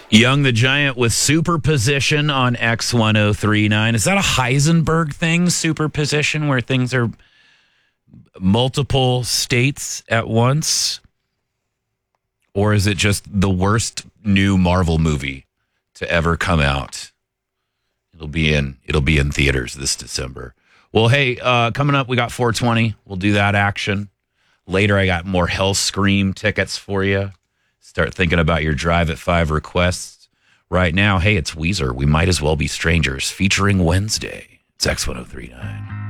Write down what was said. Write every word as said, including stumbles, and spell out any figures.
Young the Giant with Superposition on X ten thirty-nine. Is that a Heisenberg thing, superposition, where things are multiple states at once? Or is it just the worst new Marvel movie to ever come out? It'll be in it'll be in theaters this December. Well, hey, uh, coming up, we got four twenty. We'll do that action. Later, I got more Hell Scream tickets for you. Start thinking about your Drive at five requests. Right now, hey, it's Weezer. We Might As Well Be Strangers featuring Wednesday. It's X ten thirty-nine.